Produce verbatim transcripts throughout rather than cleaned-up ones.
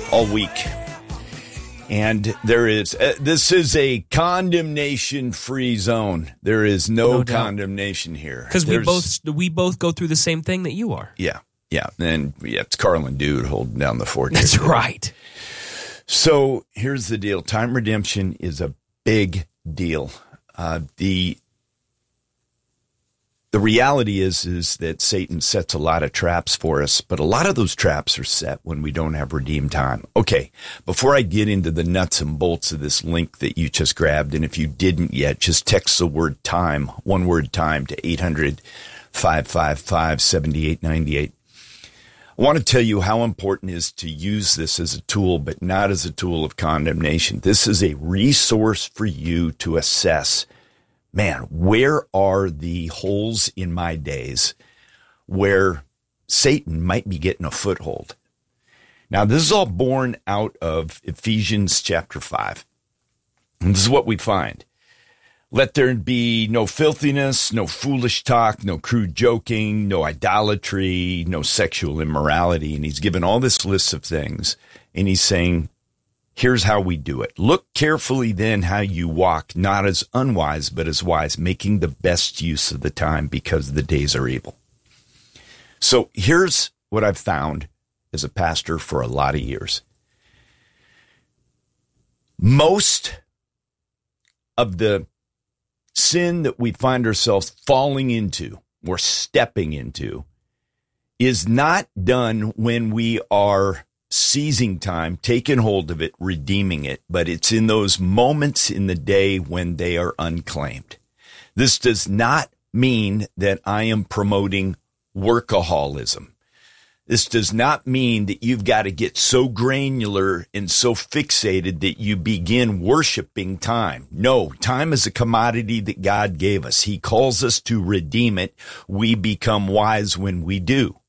all week. And there is, uh, this is a condemnation-free zone. There is no, no condemnation here. Because we both we both go through the same thing that you are. Yeah, yeah. And yeah, it's Carlin Dude holding down the fort. That's right. So here's the deal. Time redemption is a big deal. Uh, the The reality is, is that Satan sets a lot of traps for us, but a lot of those traps are set when we don't have redeemed time. Okay, before I get into the nuts and bolts of this link that you just grabbed, and if you didn't yet, just text the word time, one word time, to eight hundred, five five five, seven eight nine eight. I want to tell you how important it is to use this as a tool, but not as a tool of condemnation. This is a resource for you to assess, man, where are the holes in my days where Satan might be getting a foothold? Now, this is all born out of Ephesians chapter five. And this is what we find. Let there be no filthiness, no foolish talk, no crude joking, no idolatry, no sexual immorality. And he's given all this list of things. And he's saying, here's how we do it. Look carefully then how you walk, not as unwise, but as wise, making the best use of the time because the days are evil. So here's what I've found as a pastor for a lot of years. Most of the sin that we find ourselves falling into or stepping into is not done when we are seizing time, taking hold of it, redeeming it, but it's in those moments in the day when they are unclaimed. This does not mean that I am promoting workaholism. This does not mean that you've got to get so granular and so fixated that you begin worshiping time. No, time is a commodity that God gave us. He calls us to redeem it. We become wise when we do.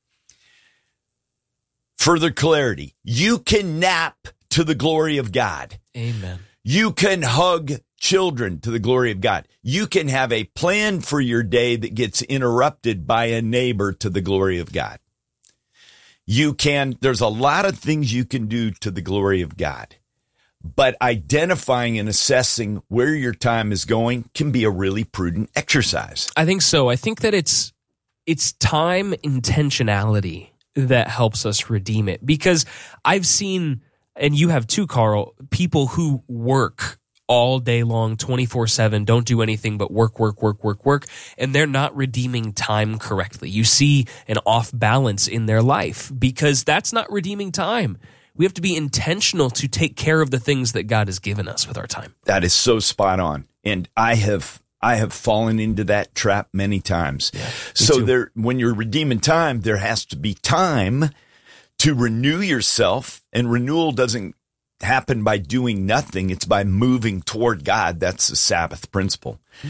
Further clarity, you can nap to the glory of God. Amen. You can hug children to the glory of God. You can have a plan for your day that gets interrupted by a neighbor to the glory of God. You can, there's a lot of things you can do to the glory of God, but identifying and assessing where your time is going can be a really prudent exercise. I think so. I think that it's, it's time intentionality that helps us redeem it, because I've seen, and you have too, Carl, people who work all day long, twenty-four seven, don't do anything but work, work, work, work, work, and they're not redeeming time correctly. You see an off balance in their life because that's not redeeming time. We have to be intentional to take care of the things that God has given us with our time. That is so spot on. And I have I have fallen into that trap many times. Yeah, so there, when you're redeeming time, there has to be time to renew yourself, and renewal doesn't happen by doing nothing. It's by moving toward God. That's the Sabbath principle. Mm-hmm.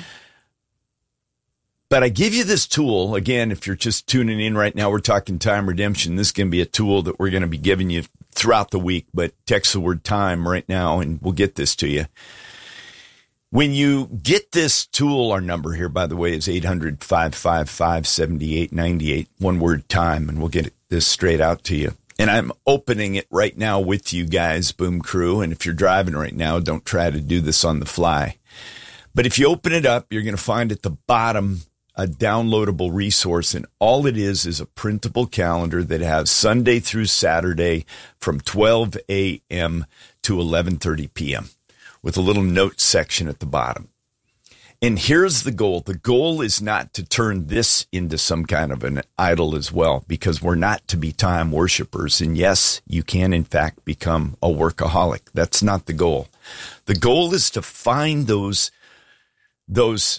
But I give you this tool, again, if you're just tuning in right now, we're talking time redemption. This can be a tool that we're going to be giving you throughout the week, but text the word time right now and we'll get this to you. When you get this tool, our number here, by the way, is eight hundred, five five five, seven eight nine eight, one word time, and we'll get this straight out to you. And I'm opening it right now with you guys, Boom Crew. And if you're driving right now, don't try to do this on the fly. But if you open it up, you're going to find at the bottom a downloadable resource. And all it is is a printable calendar that has Sunday through Saturday from twelve a.m. to eleven thirty p.m. with a little note section at the bottom. And here's the goal. The goal is not to turn this into some kind of an idol as well, because we're not to be time worshipers. And yes, you can, in fact, become a workaholic. That's not the goal. The goal is to find those, those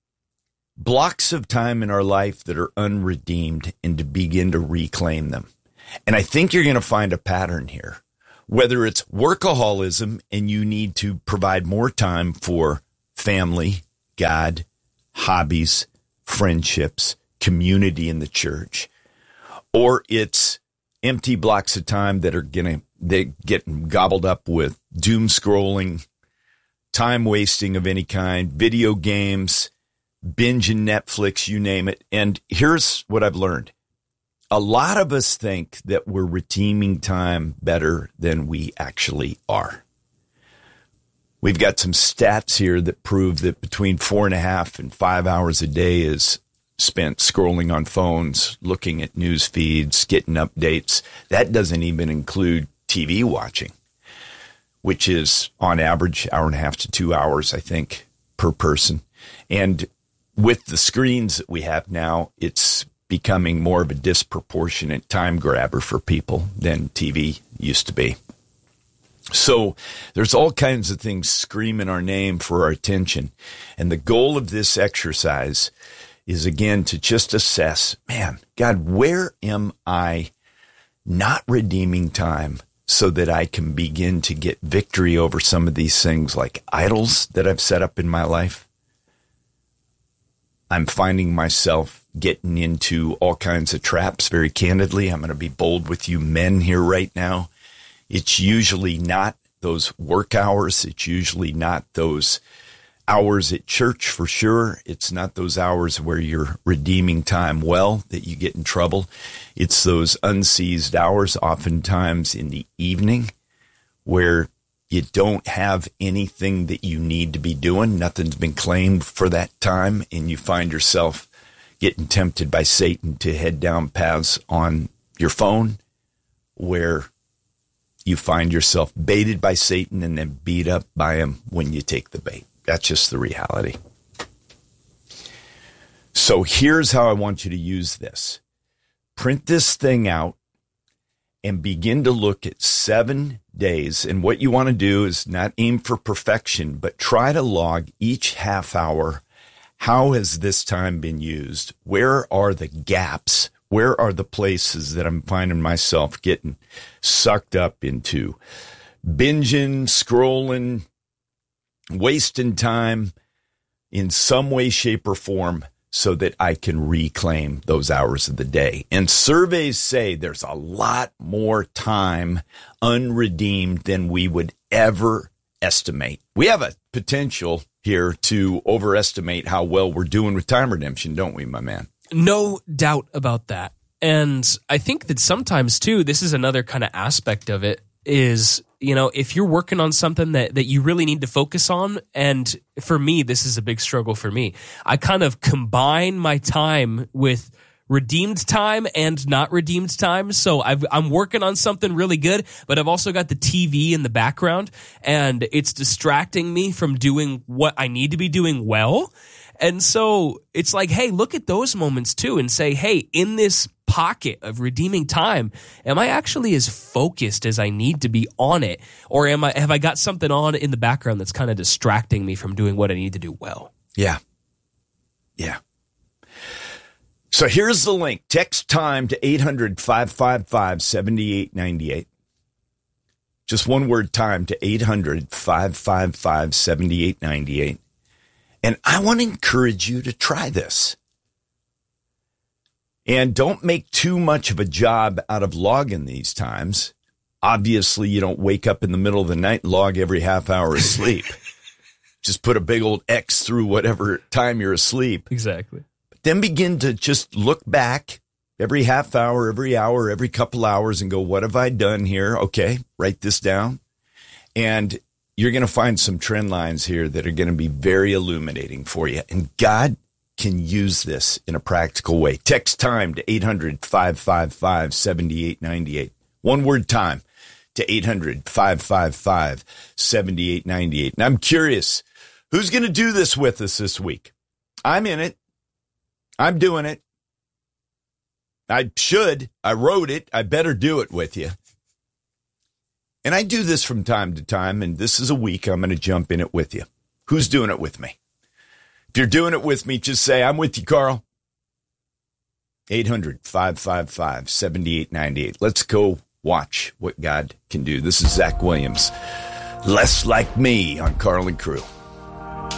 blocks of time in our life that are unredeemed and to begin to reclaim them. And I think you're going to find a pattern here, whether it's workaholism and you need to provide more time for family, God, hobbies, friendships, community in the church, or it's empty blocks of time that are going to they get gobbled up with doom scrolling, time wasting of any kind, video games, binging Netflix, you name it. And here's what I've learned. a lot of us think that we're redeeming time better than we actually are. We've got some stats here that prove that between four and a half and five hours a day is spent scrolling on phones, looking at news feeds, getting updates. That doesn't even include T V watching, which is on average hour and a half to two hours, I think, per person. And with the screens that we have now, it's becoming more of a disproportionate time grabber for people than T V used to be. So there's all kinds of things screaming our name for our attention. And the goal of this exercise is, again, to just assess, man, God, where am I not redeeming time so that I can begin to get victory over some of these things like idols that I've set up in my life? I'm finding myself getting into all kinds of traps, very candidly. I'm going to be bold with you men here right now. It's usually not those work hours. It's usually not those hours at church for sure. It's not those hours where you're redeeming time well that you get in trouble. It's those unseized hours, oftentimes in the evening, where you don't have anything that you need to be doing. Nothing's been claimed for that time, and you find yourself getting tempted by Satan to head down paths on your phone where you find yourself baited by Satan and then beat up by him when you take the bait. That's just the reality. So here's how I want you to use this. Print this thing out and begin to look at seven days. And what you want to do is not aim for perfection, but try to log each half hour. How has this time been used? Where are the gaps? Where are the places that I'm finding myself getting sucked up into? Binging, scrolling, wasting time in some way, shape, or form so that I can reclaim those hours of the day. And surveys say there's a lot more time unredeemed than we would ever estimate. We have a potential here to overestimate how well we're doing with time redemption, don't we, my man? No doubt about that. And I think that sometimes, too, this is another kind of aspect of it is, you know, if you're working on something that, that you really need to focus on, and for me, this is a big struggle for me. I kind of combine my time with redeemed time and not redeemed time. So I've, I'm working on something really good, but I've also got the T V in the background, and it's distracting me from doing what I need to be doing well. And so it's like, hey, look at those moments too and say, hey, in this pocket of redeeming time, am I actually as focused as I need to be on it? Or am I, have I got something on in the background that's kind of distracting me from doing what I need to do well? Yeah. Yeah. So here's the link. Text time to eight hundred, five five five, seven eight nine eight. Just one word, time, to eight hundred, five five five, seven eight nine eight. And I want to encourage you to try this. And don't make too much of a job out of logging these times. Obviously, you don't wake up in the middle of the night and log every half hour of sleep. Just put a big old X through whatever time you're asleep. Exactly. But then begin to just look back every half hour, every hour, every couple hours and go, what have I done here? Okay, write this down. And you're going to find some trend lines here that are going to be very illuminating for you. And God can use this in a practical way. Text time to eight hundred, five five five, seven eight nine eight. One word, time, to eight hundred, five five five, seven eight nine eight. And I'm curious, who's going to do this with us this week? I'm in it. I'm doing it. I should. I wrote it. I better do it with you. And I do this from time to time, and this is a week I'm going to jump in it with you. Who's doing it with me? If you're doing it with me, just say, I'm with you, Carl. eight hundred, five five five, seven eight nine eight. Let's go watch what God can do. This is Zach Williams. Less Like Me on Carl and Crew.